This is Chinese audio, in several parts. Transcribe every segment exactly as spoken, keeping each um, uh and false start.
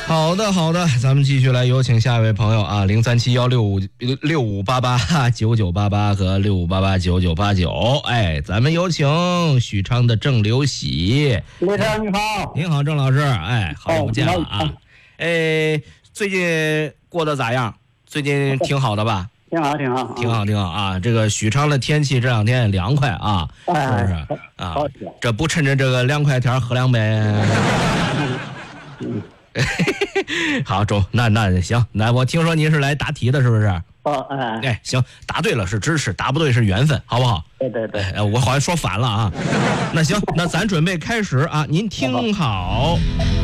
好的好的，咱们继续来有请下一位朋友啊，零三七幺六五六五八八九九八八和六五八八九九八九。哎，咱们有请许昌的郑刘喜。 刘生你好。 您好，郑老师。哎，好久不见了啊。哎，最近过得咋样？最近挺好的吧？ 挺好，挺好， 挺好，挺好啊！这个许昌的天气这两天也凉快啊，是不是啊？这不趁着这个凉快天喝两杯。好，中，那那行，那我听说您是来答题的，是不是？ 哦，哎， 哎，行，答对了是知识，答不对是缘分，好不好？ 对对对， 哎，我好像说反了啊。那行，那咱准备开始啊，您听好。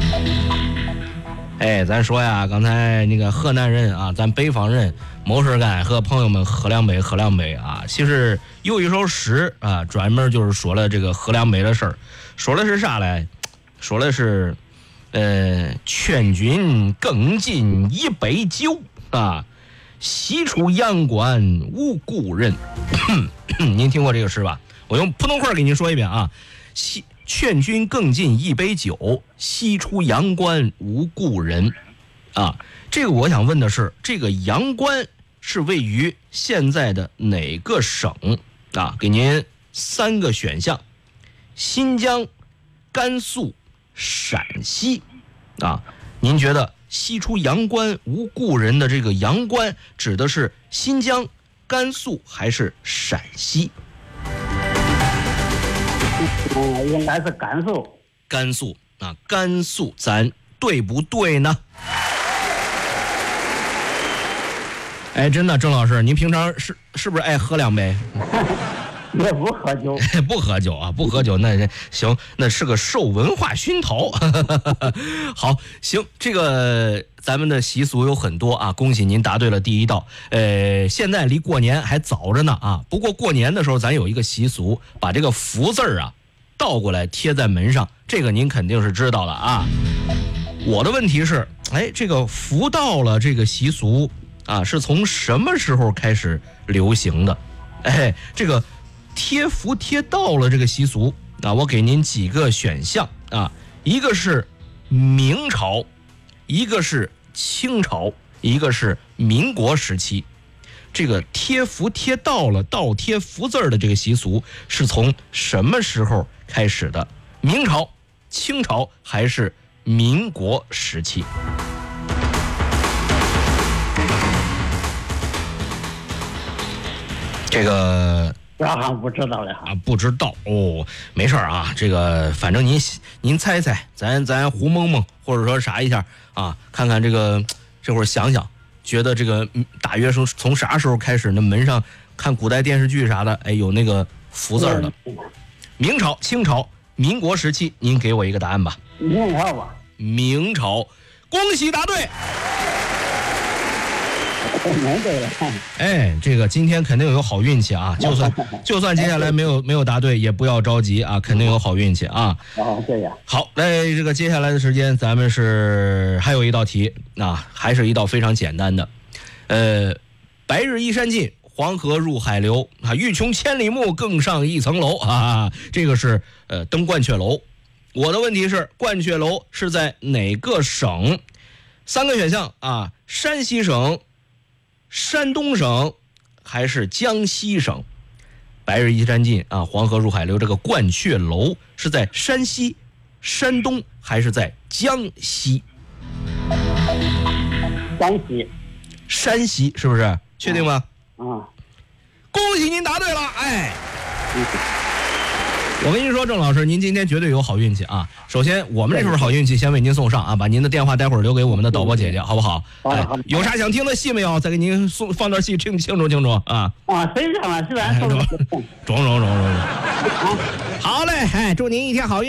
哎，咱说呀，刚才那个河南人啊，咱北方人没事干和朋友们喝两杯，喝两杯啊。其实有一首诗啊，专门就是说了这个喝两杯的事儿，说的是啥嘞？说的是，呃，劝君更尽一杯酒啊，西出阳关无故人。您听过这个诗吧？我用普通话给您说一遍啊，西。劝君更尽一杯酒，西出阳关无故人。啊，这个我想问的是，这个阳关是位于现在的哪个省啊？给您三个选项：新疆、甘肃、陕西。啊，您觉得西出阳关无故人的这个阳关指的是新疆、甘肃还是陕西？ 嗯，应该是甘肃。 甘肃啊，甘肃，咱对不对呢？哎，真的，郑老师，您平常是是不是爱喝两杯？ 也不喝酒。 不喝酒啊，不喝酒，那行，那是个受文化熏陶。好，行，这个咱们的习俗有很多啊，恭喜您答对了第一道。呃，现在离过年还早着呢啊，不过过年的时候咱有一个习俗，把这个福字儿啊倒过来贴在门上，这个您肯定是知道了啊。我的问题是，哎，这个福到了这个习俗啊，是从什么时候开始流行的？哎，这个贴福贴到了这个习俗啊，我给您几个选项啊，一个是明朝，一个是清朝，一个是民国时期。这个贴福贴到了倒贴福字的这个习俗是从什么时候开始的？明朝、清朝还是民国时期？这个这行不知道了啊，不知道哦，没事啊，这个反正您您猜猜，咱咱胡蒙蒙，或者说啥一下啊，看看这个这会儿想想。觉得这个大约是从啥时候开始？那门上看古代电视剧啥的，哎，有那个福字的。明朝、清朝、民国时期，您给我一个答案吧。 明朝吧。 明朝，恭喜答对。 没对了。 哎，这个今天肯定有好运气啊！就算就算接下来没有没有答对，也不要着急啊，肯定有好运气啊！ 哦，对呀。 好，那这个接下来的时间，咱们是还有一道题啊，还是一道非常简单的，呃，白日依山尽，黄河入海流啊，欲穷千里目，更上一层楼啊！这个是呃登鹳雀楼。我的问题是，鹳雀楼是在哪个省？三个选项啊，山西省、山东省还是江西省？白日依山尽啊，黄河入海流，这个鹳雀楼是在山西、山东还是在江西？ 江西。 山西是不是？确定吗？ 啊。 恭喜您答对了，哎。我跟您说，郑老师，您今天绝对有好运气啊！首先，我们这份好运气先为您送上啊，把您的电话待会儿留给我们的导播姐姐，好不好？哎，有啥想听的戏没有？再给您送放段戏，听清楚清楚啊！ 啊，非常了，是吧？中中中中中中。好嘞，哎，祝您一天好运。